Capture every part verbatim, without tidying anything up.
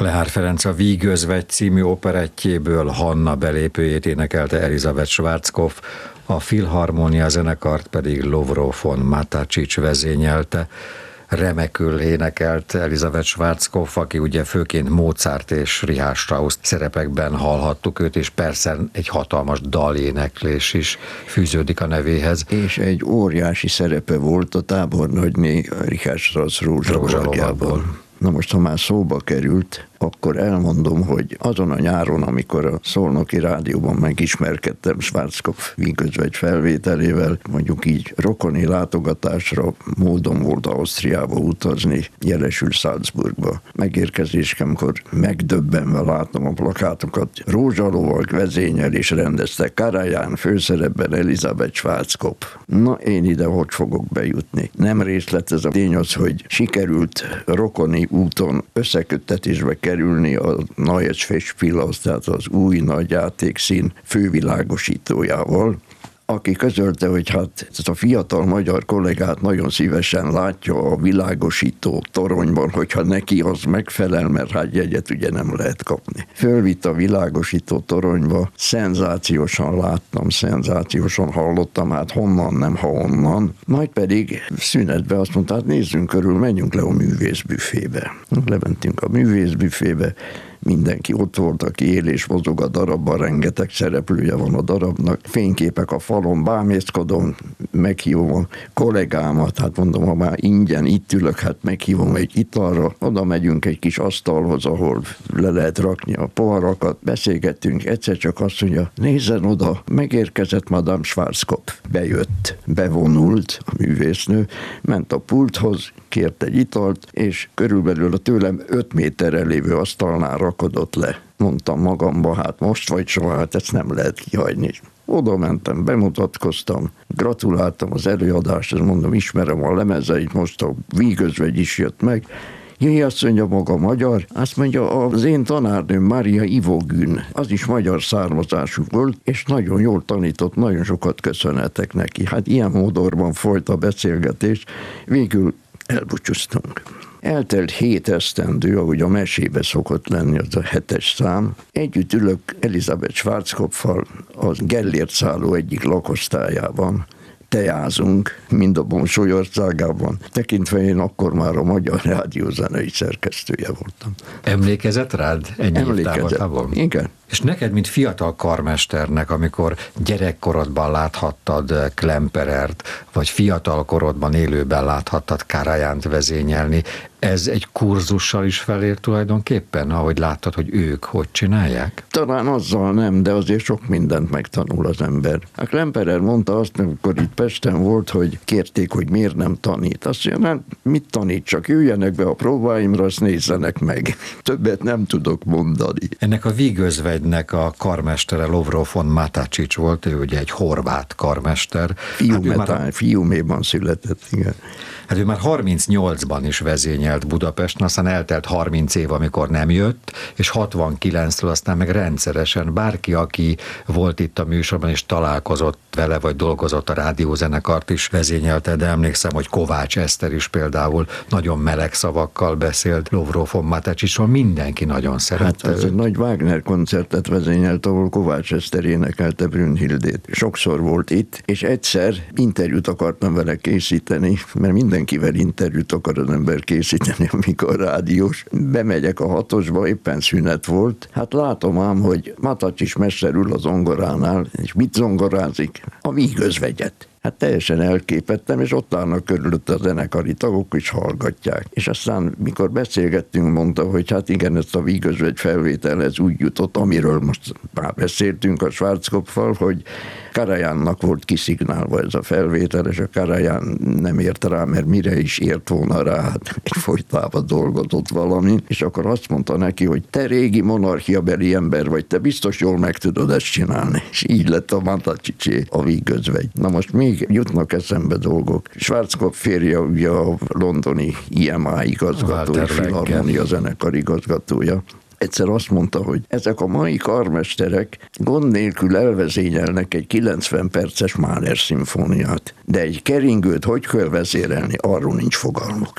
Lehár Ferenc a Víg özvegy című operettjéből Hanna belépőjét énekelte Elizabeth Schwarzkopf, a Filharmonia zenekart pedig Lovro von Matačić vezényelte. Remekül énekelt Elizabeth Schwarzkopf, aki ugye főként Mozart és Richard Strauss szerepekben hallhattuk őt, és persze egy hatalmas daléneklés is fűződik a nevéhez. És egy óriási szerepe volt a tábornagyné Richard Strauss Rózsalovában. Na most, ha már szóba került, akkor elmondom, hogy azon a nyáron, amikor a Szolnoki Rádióban megismerkedtem Schwarzkopf Víg özvegy felvételével, mondjuk így rokoni látogatásra módon volt Ausztriába utazni, jelesül Salzburgba. Megérkezéskor megdöbbenve látom a plakátokat. Rózsalovag vezényel és rendezte Karajan főszerepben Elizabeth Schwarzkopf. Na, én ide hogy fogok bejutni? Nem részlet ez a tény az, hogy sikerült rokoni úton összeköttetésbe kerülni a Neues Festspielhaus, tehát az új nagy játékszín fővilágosítójával, aki közölte, hogy hát ezt a fiatal magyar kollégát nagyon szívesen látja a világosító toronyban, hogyha neki az megfelel, mert hát jegyet ugye nem lehet kapni. Fölvitt a világosító toronyba, szenzációsan láttam, szenzációsan hallottam, hát honnan nem, ha onnan. Majd pedig szünetben azt mondta, hát nézzünk körül, menjünk le a művészbüfébe. Lementünk a művészbüfébe, mindenki ott volt, aki él és mozog a darabban, rengeteg szereplője van a darabnak, fényképek a falon, bámészkodom, meghívom a kollégámat, hát mondom, ha már ingyen itt ülök, hát meghívom egy italra, oda megyünk egy kis asztalhoz, ahol le lehet rakni a poharakat, beszélgettünk, egyszer csak azt mondja, nézzen oda, megérkezett Madame Schwarzkopf, bejött, bevonult a művésznő, ment a pulthoz, kért egy italt, és körülbelül a tőlem öt méterre lévő asztalnál rakodott le. Mondtam magamba, hát most vagy soha, hát ezt nem lehet kihagyni. Oda mentem, bemutatkoztam, gratuláltam az előadáshoz, mondom, ismerem a lemezeit, most a Víg özvegy is jött meg. Jaj, azt mondja, maga magyar, azt mondja, az én tanárnőm Mária Ivogün, az is magyar származású volt, és nagyon jól tanított, nagyon sokat köszönhetek neki. Hát ilyen módorban folyt a beszélgetés, végül elbúcsúztunk. Eltelt hét esztendő, ahogy a mesébe szokott lenni, az a hetes szám. Együtt ülök Elizabeth Schwarzkopffal a Gellért szálló egyik lakosztályában. Teázunk, mind a Bonsoly országában, tekintve én akkor már a Magyar Rádió zenei szerkesztője voltam. Emlékezett rád ennyi év távlatában? Igen. És neked, mint fiatal karmesternek, amikor gyerekkorodban láthattad Klemperert, vagy fiatal korodban élőben láthattad Karajant vezényelni, ez egy kurzussal is felér tulajdonképpen, ahogy láttad, hogy ők hogy csinálják? Talán azzal nem, de azért sok mindent megtanul az ember. A Klemperer mondta azt, amikor itt Pesten volt, hogy kérték, hogy miért nem tanít. Azt mondja, hát mit tanít, csak jöjjenek be a próbáimra, azt nézzenek meg. Többet nem tudok mondani. Ennek a Víg özvegynek a karmestere Lovro von Matačić volt, ő ugye egy horvát karmester. Fiumetán, hát Fiuméban született, igen. Hát ő már harmincnyolcban is vezényelt Budapesten, aztán eltelt harminc év, amikor nem jött, és hatvankilenctől aztán meg rendszeresen bárki, aki volt itt a műsorban, és találkozott vele, vagy dolgozott a rádiózenekart is vezényelte, de emlékszem, hogy Kovács Eszter is például nagyon meleg szavakkal beszélt Lovro von Matačićról, mindenki nagyon szerette. Hát ez egy nagy Wagner koncertet vezényelt, ahol Kovács Eszter énekelte Brünnhildét. Sokszor volt itt, és egyszer interjút akartam vele készíteni, mert mindenkivel interjút akar az ember készíteni, amikor rádiós. Bemegyek a hatosba, éppen szünet volt. Hát látom ám, hogy Matačić mester ül a zongoránál, és mit zongorázik? A Víg özvegyet. Hát teljesen elképettem, és ott állnak körülött a zenekari tagok, és hallgatják. És aztán, mikor beszélgettünk, mondta, hogy hát igen, ezt a Víg özvegy felvételhez úgy jutott, amiről most már beszéltünk a Schwarzkopffal, hogy Karajánnak volt kiszignálva ez a felvétel, és a Karaján nem ért rá, mert mire is ért volna rá, hát egyfolytában dolgozott valami, és akkor azt mondta neki, hogy te régi monarchiabeli ember vagy, te biztos jól meg tudod ezt csinálni. És így lett a Matačićé a Víg özvegy. Na most még jutnak eszembe dolgok. Schwarzkopf férje ugye a londoni I M A igazgatója, Filharmonia zenekar igazgatója. Egyszer azt mondta, hogy ezek a mai karmesterek gond nélkül elvezényelnek egy kilencven perces Mahler szimfóniát, de egy keringőt hogy kell vezérelni, arról nincs fogalmuk.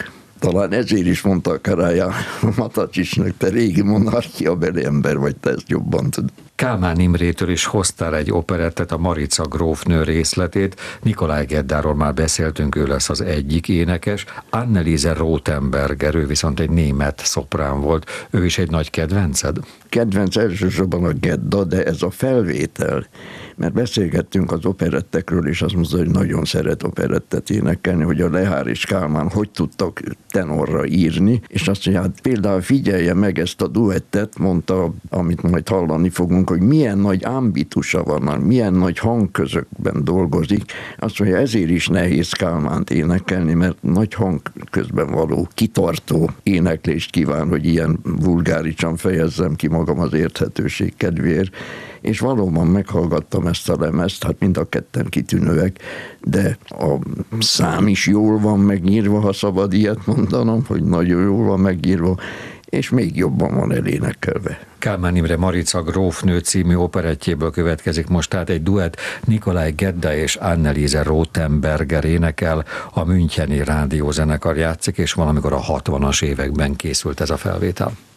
Talán ezért is mondta Karaja Matačićnak, te régi monarchia beli ember vagy, te ezt jobban tud. Kálmán Imrétől is hoztál egy operettet, a Marica grófnő részletét. Nikolaj Geddáról már beszéltünk, ő lesz az egyik énekes. Anneliese Rothenberger, ő viszont egy német szoprán volt. Ő is egy nagy kedvenced? Kedvenc elsősorban a Gedda, de ez a felvétel, mert beszélgettünk az operettekről, és azt mondta, hogy nagyon szeret operettet énekelni, hogy a Lehár és Kálmán hogy tudtak tenorra írni, és azt mondja, hát például figyelje meg ezt a duettet, mondta, amit majd hallani fogunk, hogy milyen nagy ambitusa van, milyen nagy hangközökben dolgozik. Azt mondja, ezért is nehéz Kálmánt énekelni, mert nagy hangközben való kitartó éneklést kíván, hogy ilyen vulgárisan fejezzem ki magam az érthetőség kedvéért. És valóban meghallgattam ezt a lemezt, hát mind a ketten kitűnőek, de a szám is jól van megírva, ha szabad ilyet mondanom, hogy nagyon jól van megírva, és még jobban van elénekelve. Kálmán Imre Marica grófnő című operettjéből következik most tehát egy duett. Nikolaj Gedda és Anneliese Rothenberger énekel, a Müncheni rádiózenekar játszik, és valamikor a hatvanas években készült ez a felvétel.